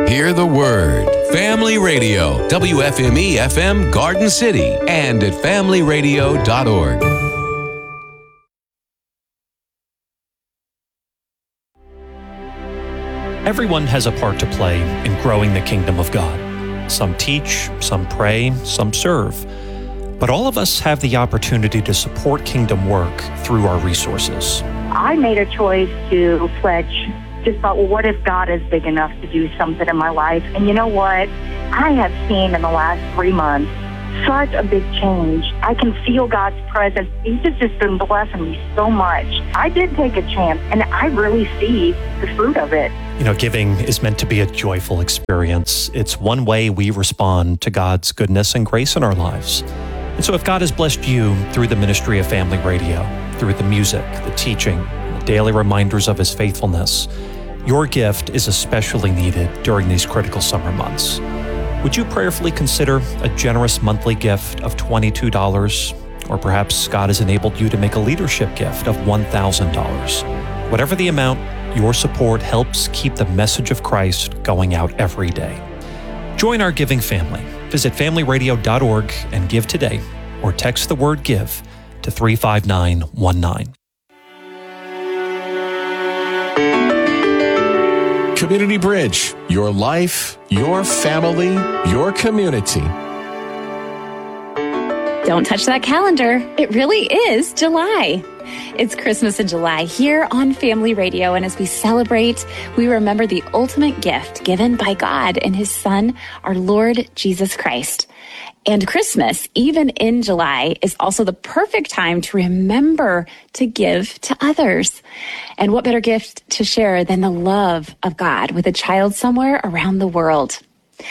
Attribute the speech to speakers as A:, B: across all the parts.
A: Hear the word. Family Radio, WFME FM Garden City, and at familyradio.org.
B: Everyone has a part to play in growing the kingdom of God. Some teach, some pray, some serve. But all of us have the opportunity to support kingdom work through our resources.
C: I made a choice to pledge. Just thought, well, what if God is big enough to do something in my life? And you know what? I have seen in the last 3 months such a big change. I can feel God's presence. He's just been blessing me so much. I did take a chance, and I really see the fruit of it.
B: You know, giving is meant to be a joyful experience. It's one way we respond to God's goodness and grace in our lives. And so if God has blessed you through the ministry of Family Radio, through the music, the teaching, the daily reminders of His faithfulness, your gift is especially needed during these critical summer months. Would you prayerfully consider a generous monthly gift of $22? Or perhaps God has enabled you to make a leadership gift of $1,000. Whatever the amount, your support helps keep the message of Christ going out every day. Join our giving family. Visit familyradio.org and give today, or text the word GIVE to 35919.
D: Community Bridge, your life, your family, your community.
E: Don't touch that calendar. It really is July. It's Christmas in July here on Family Radio, and as we celebrate, we remember the ultimate gift given by God in His Son, our Lord Jesus Christ. And Christmas, even in July, is also the perfect time to remember to give to others. And what better gift to share than the love of God with a child somewhere around the world?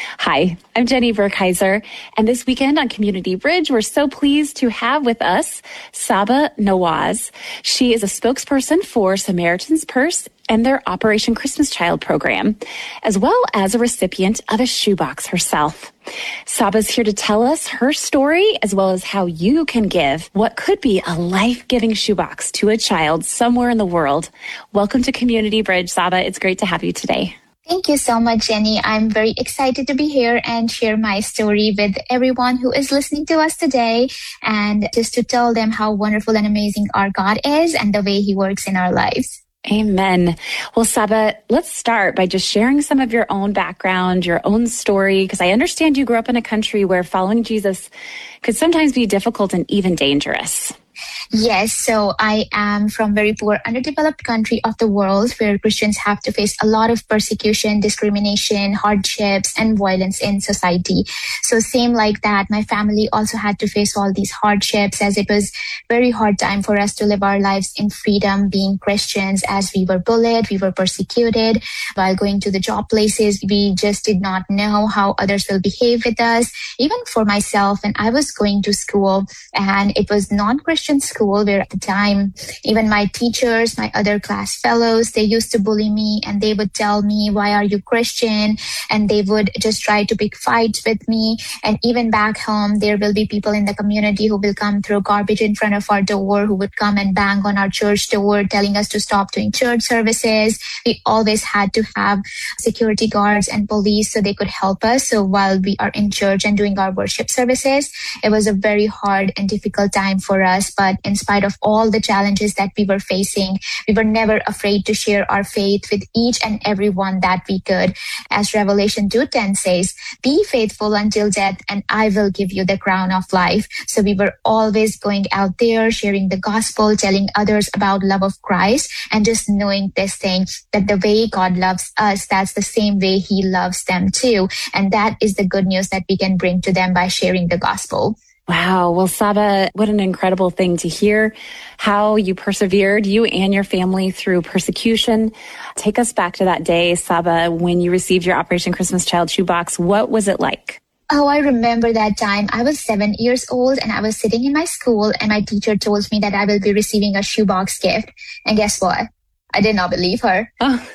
E: Hi, I'm Jenny Burkheiser, and this weekend on Community Bridge, we're so pleased to have with us Saba Nawaz. She is a spokesperson for Samaritan's Purse and their Operation Christmas Child program, as well as a recipient of a shoebox herself. Saba's here to tell us her story, as well as how you can give what could be a life-giving shoebox to a child somewhere in the world. Welcome to Community Bridge, Saba. It's great to have you today.
F: Thank you so much, Jenny. I'm very excited to be here and share my story with everyone who is listening to us today, and just to tell them how wonderful and amazing our God is and the way He works in our lives.
E: Amen. Well, Saba, let's start by just sharing some of your own background, your own story, because I understand you grew up in a country where following Jesus could sometimes be difficult and even dangerous.
F: Yes, so I am from very poor, underdeveloped country of the world where Christians have to face a lot of persecution, discrimination, hardships, and violence in society. So same like that, my family also had to face all these hardships, as it was very hard time for us to live our lives in freedom being Christians, as we were bullied, we were persecuted. While going to the job places, we just did not know how others will behave with us. Even for myself, when I was going to school, and it was non-Christian school, where at the time, even my teachers, my other class fellows, they used to bully me, and they would tell me, why are you Christian? And they would just try to pick fights with me. And even back home, there will be people in the community who will come throw garbage in front of our door, who would come and bang on our church door, telling us to stop doing church services. We always had to have security guards and police so they could help us. So while we are in church and doing our worship services, it was a very hard and difficult time for us. But in spite of all the challenges that we were facing, we were never afraid to share our faith with each and every one that we could. As Revelation 2:10 says, be faithful until death, and I will give you the crown of life. So we were always going out there, sharing the gospel, telling others about love of Christ, and just knowing this thing, that the way God loves us, that's the same way He loves them too. And that is the good news that we can bring to them by sharing the gospel.
E: Wow. Well, Saba, what an incredible thing to hear how you persevered, you and your family, through persecution. Take us back to that day, Saba, when you received your Operation Christmas Child shoebox. What was it like?
F: Oh, I remember that time. I was 7 years old, and I was sitting in my school, and my teacher told me that I will be receiving a shoebox gift. And guess what? I did not believe her.
E: Oh.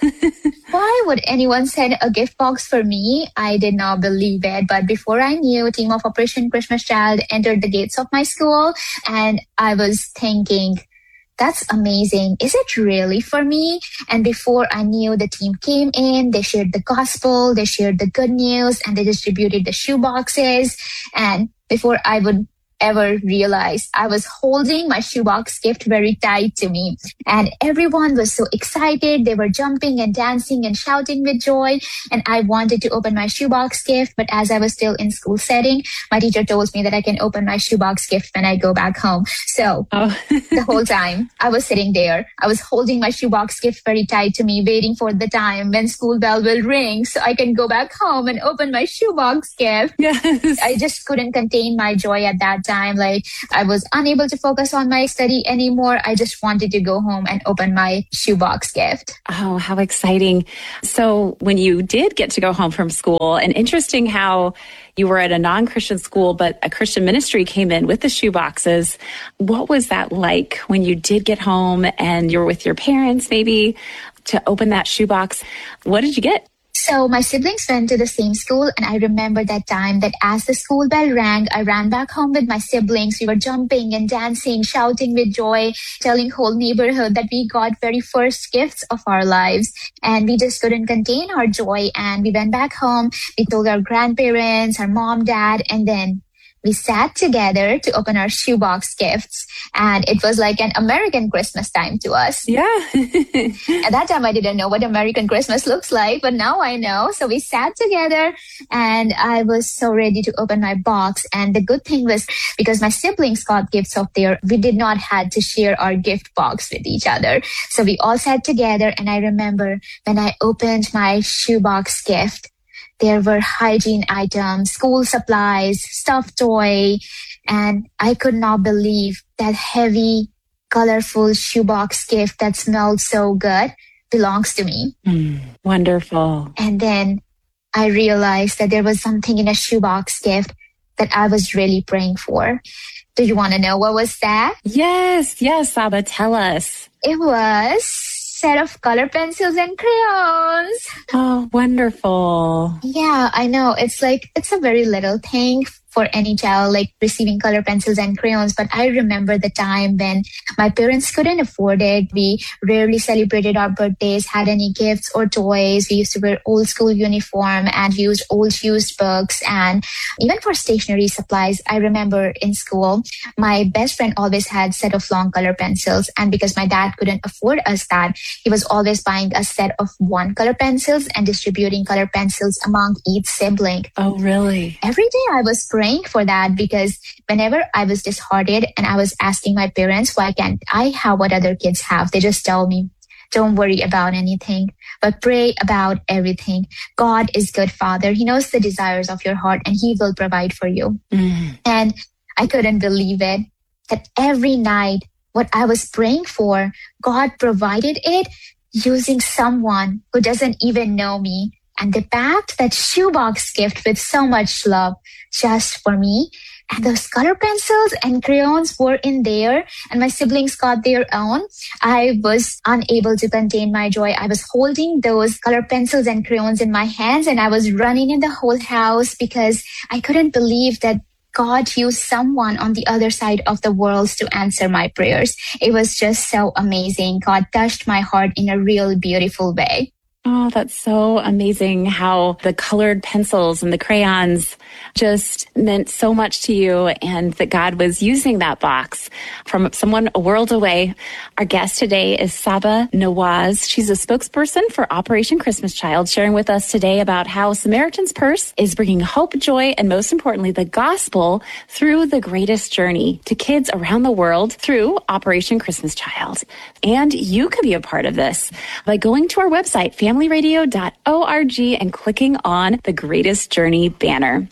F: Why would anyone send a gift box for me? I did not believe it. But before I knew, a team of Operation Christmas Child entered the gates of my school, and I was thinking, that's amazing. Is it really for me? And before I knew, the team came in, they shared the gospel, they shared the good news, and they distributed the shoe boxes. And before I would ever realize, I was holding my shoebox gift very tight to me. And everyone was so excited. They were jumping and dancing and shouting with joy. And I wanted to open my shoebox gift. But as I was still in school setting, my teacher told me that I can open my shoebox gift when I go back home. So the whole time I was sitting there, I was holding my shoebox gift very tight to me, waiting for the time when school bell will ring so I can go back home and open my shoebox gift.
E: Yes.
F: I just couldn't contain my joy at that time. Like, I was unable to focus on my study anymore. I just wanted to go home and open my shoebox gift.
E: Oh, how exciting. So when you did get to go home from school, and interesting how you were at a non-Christian school, but a Christian ministry came in with the shoeboxes. What was that like when you did get home and you were with your parents maybe to open that shoebox? What did you get?
F: So my siblings went to the same school, and I remember that time that as the school bell rang, I ran back home with my siblings. We were jumping and dancing, shouting with joy, telling whole neighborhood that we got very first gifts of our lives. And we just couldn't contain our joy. And we went back home. We told our grandparents, our mom, dad, and then we sat together to open our shoebox gifts. And it was like an American Christmas time to us.
E: Yeah.
F: At that time, I didn't know what American Christmas looks like, but now I know. So we sat together and I was so ready to open my box. And the good thing was, because my siblings got gifts of their, we did not had to share our gift box with each other. So we all sat together. And I remember when I opened my shoebox gift, there were hygiene items, school supplies, stuffed toy, and I could not believe that heavy, colorful shoebox gift that smelled so good belongs to me.
E: Wonderful.
F: And then I realized that there was something in a shoebox gift that I was really praying for. Do you want to know what was that?
E: Yes, Saba, tell us.
F: It was set of color pencils and crayons.
E: Oh, wonderful.
F: Yeah, I know. It's a very little thing for any child, like receiving color pencils and crayons. But I remember the time when my parents couldn't afford it. We rarely celebrated our birthdays, had any gifts or toys. We used to wear old school uniform and used old used books. And even for stationery supplies, I remember in school, my best friend always had set of long color pencils. And because my dad couldn't afford us that, he was always buying a set of 1 color pencils and distributing color pencils among each sibling.
E: Oh, really?
F: Every day I was praying for that, because whenever I was disheartened and I was asking my parents, why can't I have what other kids have? They just tell me, don't worry about anything, but pray about everything. God is good, Father. He knows the desires of your heart and He will provide for you. And I couldn't believe it, that every night what I was praying for, God provided it using someone who doesn't even know me. And they packed that shoebox gift with so much love just for me. And those color pencils and crayons were in there, and my siblings got their own. I was unable to contain my joy. I was holding those color pencils and crayons in my hands, and I was running in the whole house because I couldn't believe that God used someone on the other side of the world to answer my prayers. It was just so amazing. God touched my heart in a real beautiful way.
E: Oh, that's so amazing how the colored pencils and the crayons just meant so much to you, and that God was using that box from someone a world away. Our guest today is Saba Nawaz. She's a spokesperson for Operation Christmas Child, sharing with us today about how Samaritan's Purse is bringing hope, joy, and most importantly, the gospel through the greatest journey to kids around the world through Operation Christmas Child. And you can be a part of this by going to our website, familyradio.org, and clicking on the Greatest Journey banner.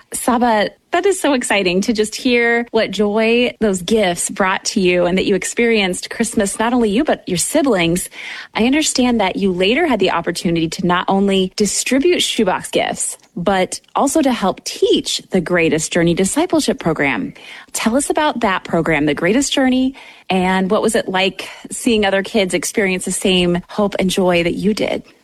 E: Saba, that is so exciting to just hear what joy those gifts brought to you, and that you experienced Christmas, not only you, but your siblings. I understand that you later had the opportunity to not only distribute shoebox gifts, but also to help teach the Greatest Journey Discipleship Program. Tell us about that program, the Greatest Journey, and what was it like seeing other kids experience the same hope and joy that you did?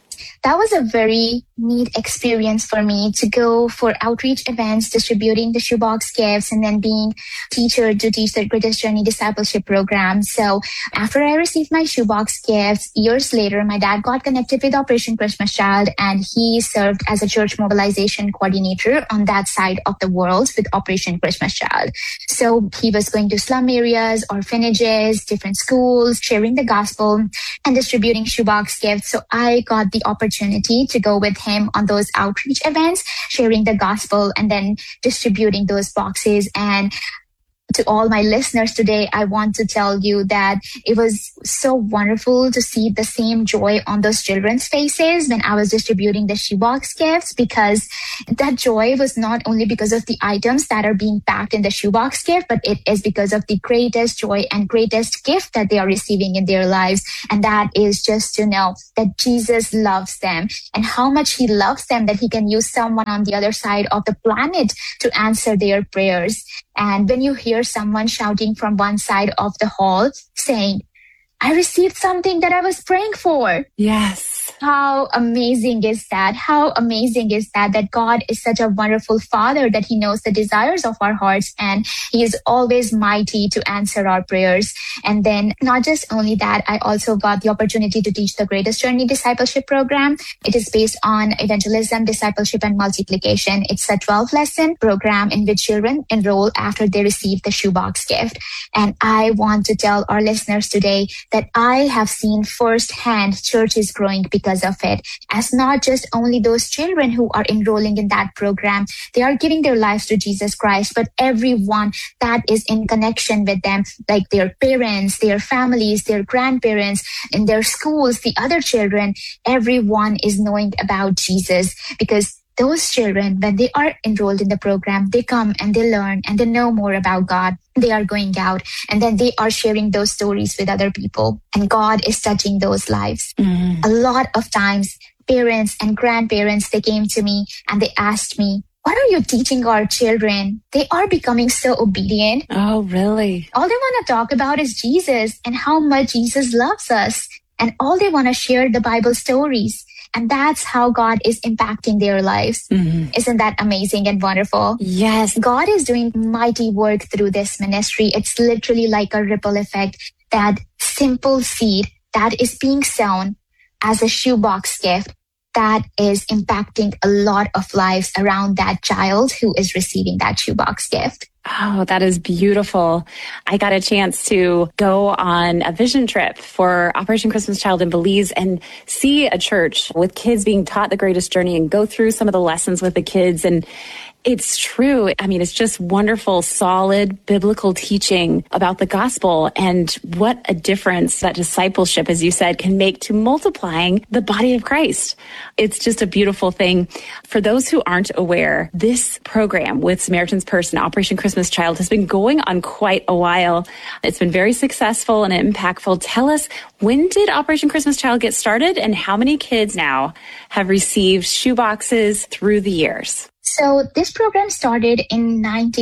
F: that was a very neat experience for me to go for outreach events, distributing the shoebox gifts, and then being teacher to teach the Greatest Journey Discipleship Program. So after I received my shoebox gifts, years later, my dad got connected with Operation Christmas Child, and he served as a church mobilization coordinator on that side of the world with Operation Christmas Child. So he was going to slum areas, orphanages, different schools, sharing the gospel and distributing shoebox gifts. So I got the opportunity to go with him on those outreach events, sharing the gospel and then distributing those boxes. And to all my listeners today, I want to tell you that it was so wonderful to see the same joy on those children's faces when I was distributing the shoebox gifts, because that joy was not only because of the items that are being packed in the shoebox gift, but it is because of the greatest joy and greatest gift that they are receiving in their lives. And that is just to know that Jesus loves them and how much he loves them, that he can use someone on the other side of the planet to answer their prayers. And when you hear someone shouting from one side of the hall saying, I received something that I was praying for.
E: Yes.
F: How amazing is that? How amazing is that God is such a wonderful Father, that he knows the desires of our hearts and he is always mighty to answer our prayers. And then not just only that, I also got the opportunity to teach the Greatest Journey Discipleship Program. It is based on evangelism, discipleship, and multiplication. It's a 12-lesson program in which children enroll after they receive the shoebox gift. And I want to tell our listeners today that I have seen firsthand churches growing because of it, as not just only those children who are enrolling in that program, they are giving their lives to Jesus Christ, but everyone that is in connection with them, like their parents, their families, their grandparents, in their schools, the other children, everyone is knowing about Jesus, because those children, when they are enrolled in the program, they come and they learn and they know more about God. They are going out and then they are sharing those stories with other people, and God is touching those lives. A lot of times, parents and grandparents, they came to me and they asked me, what are you teaching our children? They are becoming so obedient.
E: Oh, really?
F: All they want to talk about is Jesus and how much Jesus loves us. And all they want to share the Bible stories. And that's how God is impacting their lives. Isn't that amazing and wonderful?
E: Yes.
F: God is doing mighty work through this ministry. It's literally like a ripple effect. That simple seed that is being sown as a shoebox gift, that is impacting a lot of lives around that child who is receiving that shoebox gift.
E: Oh, that is beautiful. I got a chance to go on a vision trip for Operation Christmas Child in Belize and see a church with kids being taught the Greatest Journey and go through some of the lessons with the kids. And it's true. I mean, it's just wonderful, solid biblical teaching about the gospel and what a difference that discipleship, as you said, can make to multiplying the body of Christ. It's just a beautiful thing. For those who aren't aware, this program with Samaritan's Purse and Operation Christmas Child has been going on quite a while. It's been very successful and impactful. Tell us, when did Operation Christmas Child get started and how many kids now have received shoeboxes through the years?
F: So this program started in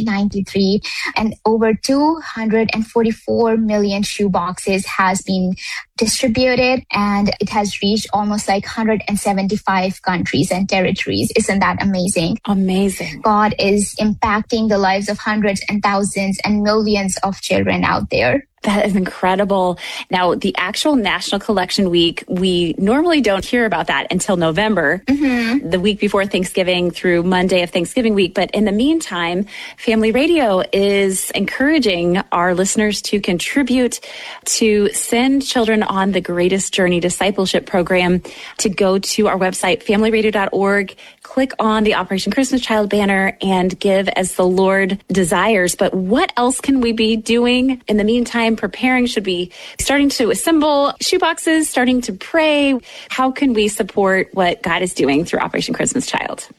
F: 1993, and over 244 million shoeboxes has been distributed, and it has reached almost like 175 countries and territories. Isn't that amazing?
E: Amazing.
F: God is impacting the lives of hundreds and thousands and millions of children out there.
E: That is incredible. Now, the actual National Collection Week, we normally don't hear about that until November, the week before Thanksgiving through Monday of Thanksgiving week. But in the meantime, Family Radio is encouraging our listeners to contribute to send children on the Greatest Journey Discipleship Program, to go to our website, familyradio.org, click on the Operation Christmas Child banner and give as the Lord desires. But what else can we be doing in the meantime? Preparing? Should be starting to assemble shoeboxes, starting to pray? How can we support what God is doing through Operation Christmas Child?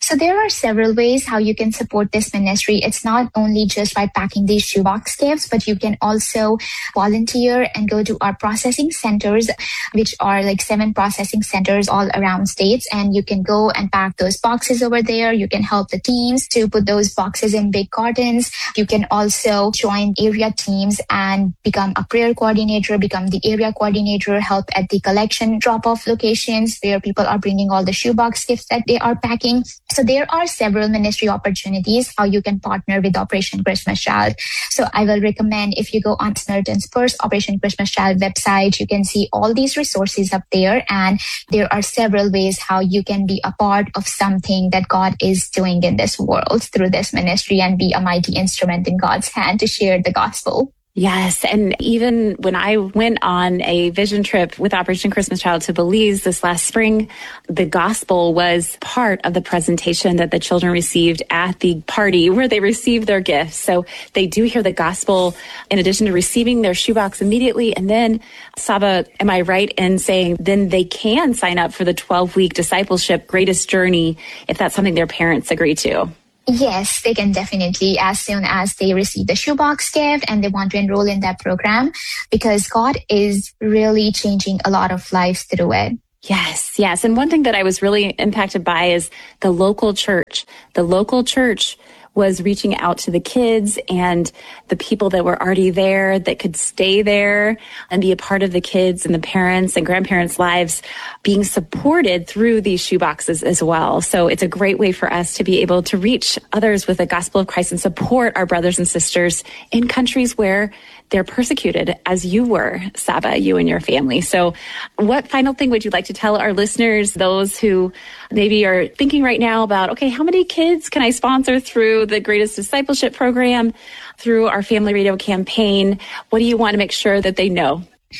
F: So there are several ways how you can support this ministry. It's not only just by packing these shoebox gifts, but you can also volunteer and go to our processing centers, which are like 7 processing centers all around states. And you can go and pack those boxes over there. You can help the teams to put those boxes in big cartons. You can also join area teams and become a prayer coordinator, become the area coordinator, help at the collection drop-off locations where people are bringing all the shoebox gifts that they are packing. So there are several ministry opportunities how you can partner with Operation Christmas Child. So I will recommend if you go on Samaritan's Purse, Operation Christmas Child website, you can see all these resources up there. And there are several ways how you can be a part of something that God is doing in this world through this ministry and be a mighty instrument in God's hand to share the gospel.
E: Yes. And even when I went on a vision trip with Operation Christmas Child to Belize this last spring, the gospel was part of the presentation that the children received at the party where they received their gifts. So they do hear the gospel in addition to receiving their shoebox immediately. And then, Saba, am I right in saying then they can sign up for the 12-week discipleship Greatest Journey if that's something their parents agree to?
F: Yes, they can definitely, as soon as they receive the shoebox gift and they want to enroll in that program, because God is really changing a lot of lives through it.
E: Yes, yes. And one thing that I was really impacted by is the local church. The local church was reaching out to the kids and the people that were already there that could stay there and be a part of the kids and the parents and grandparents' lives being supported through these shoeboxes as well. So it's a great way for us to be able to reach others with the gospel of Christ and support our brothers and sisters in countries where they're persecuted, as you were, Saba, you and your family. So what final thing would you like to tell our listeners, those who maybe are thinking right now about, okay, how many kids can I sponsor through the Greatest Discipleship Program, through our Family Radio campaign? What do you want to make sure that they know?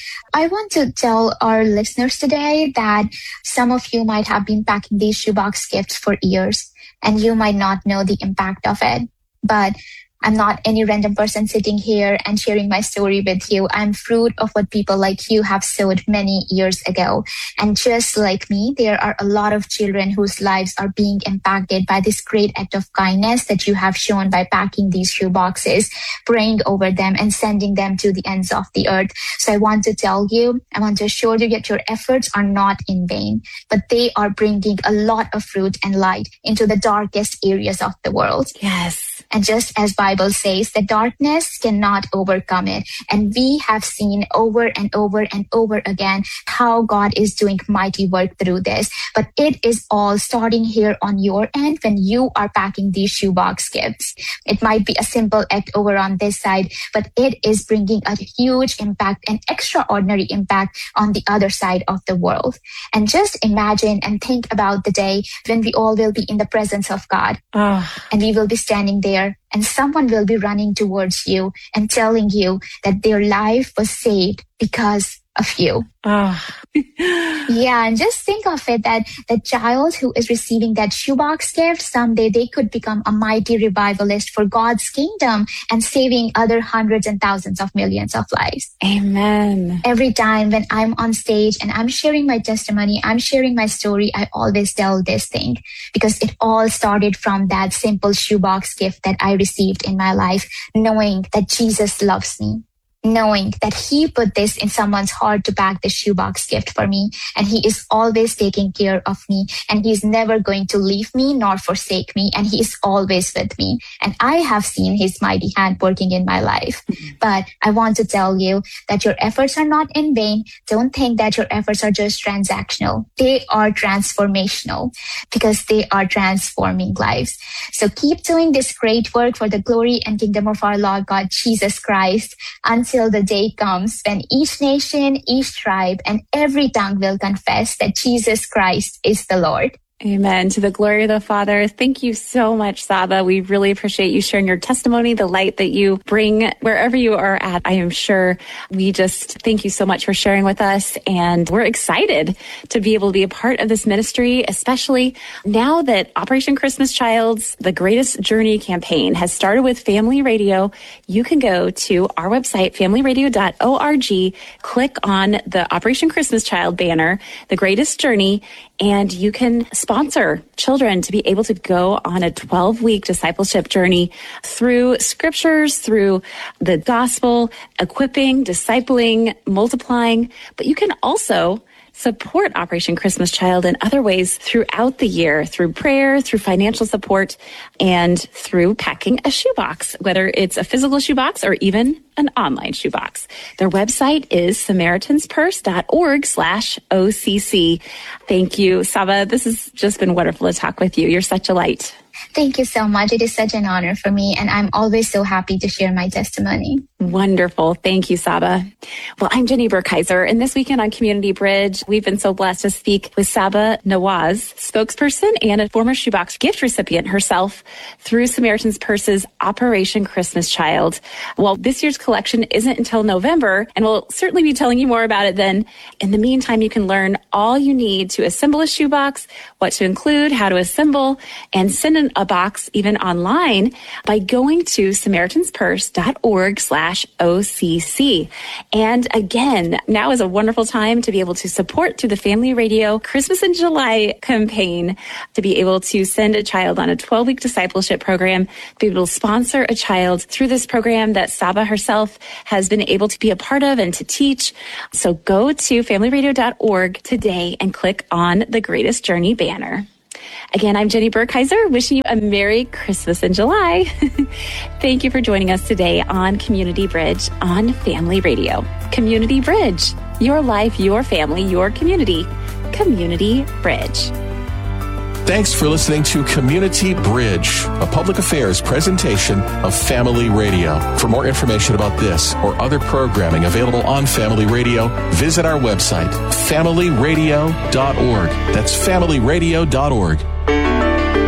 F: I want to tell our listeners today that some of you might have been packing these shoebox gifts for years, and you might not know the impact of it. But I'm not any random person sitting here and sharing my story with you. I'm fruit of what people like you have sowed many years ago. And just like me, there are a lot of children whose lives are being impacted by this great act of kindness that you have shown by packing these shoe boxes, praying over them and sending them to the ends of the earth. So I want to tell you, I want to assure you that your efforts are not in vain, but they are bringing a lot of fruit and light into the darkest areas of the world.
E: Yes.
F: And just as Bible says, the darkness cannot overcome it. And we have seen over and over and over again how God is doing mighty work through this. But it is all starting here on your end when you are packing these shoebox gifts. It might be a simple act over on this side, but it is bringing a huge impact, an extraordinary impact on the other side of the world. And just imagine and think about the day when we all will be in the presence of God. And we will be standing there and someone will be running towards you and telling you that their life was saved because of you. Yeah, and just think of it, that the child who is receiving that shoebox gift, someday they could become a mighty revivalist for God's kingdom and saving other hundreds and thousands of millions of lives.
E: Amen.
F: Every time when I'm on stage and I'm sharing my testimony, I'm sharing my story, I always tell this thing because it all started from that simple shoebox gift that I received in my life, knowing that Jesus loves me. Knowing that he put this in someone's heart to pack the shoebox gift for me. And he is always taking care of me. And he's never going to leave me nor forsake me. And he is always with me. And I have seen his mighty hand working in my life. But I want to tell you that your efforts are not in vain. Don't think that your efforts are just transactional. They are transformational because they are transforming lives. So keep doing this great work for the glory and kingdom of our Lord God, Jesus Christ, until the day comes when each nation, each tribe, and every tongue will confess that Jesus Christ is the Lord.
E: Amen. To the glory of the Father. Thank you so much, Saba. We really appreciate you sharing your testimony, the light that you bring wherever you are at. I am sure we just thank you so much for sharing with us. And we're excited to be able to be a part of this ministry, especially now that Operation Christmas Child's The Greatest Journey campaign has started with Family Radio. You can go to our website, familyradio.org, click on the Operation Christmas Child banner, The Greatest Journey, and you can sponsor children to be able to go on a 12-week discipleship journey through scriptures, through the gospel, equipping, discipling, multiplying. But you can also support Operation Christmas Child in other ways throughout the year, through prayer, through financial support, and through packing a shoebox, whether it's a physical shoebox or even an online shoebox. Their website is SamaritansPurse.org/OCC. Thank you, Saba. This has just been wonderful to talk with you. You're such a light.
F: Thank you so much. It is such an honor for me, and I'm always so happy to share my testimony.
E: Wonderful. Thank you, Saba. Well, I'm Jenny Burkheiser, and this weekend on Community Bridge, we've been so blessed to speak with Saba Nawaz, spokesperson and a former shoebox gift recipient herself through Samaritan's Purse's Operation Christmas Child. Well, this year's collection isn't until November, and we'll certainly be telling you more about it then. In the meantime, you can learn all you need to assemble a shoebox, what to include, how to assemble, and send in a box even online by going to SamaritansPurse.org/OCC. And again, now is a wonderful time to be able to support through the Family Radio Christmas in July campaign, to be able to send a child on a 12-week discipleship program, to be able to sponsor a child through this program that Saba herself has been able to be a part of and to teach. So go to familyradio.org today and click on the Greatest Journey banner. Again, I'm Jenny Burkheiser, wishing you a Merry Christmas in July. Thank you for joining us today on Community Bridge on Family Radio. Community Bridge, your life, your family, your community. Community Bridge.
D: Thanks for listening to Community Bridge, a public affairs presentation of Family Radio. For more information about this or other programming available on Family Radio, visit our website, familyradio.org. That's familyradio.org.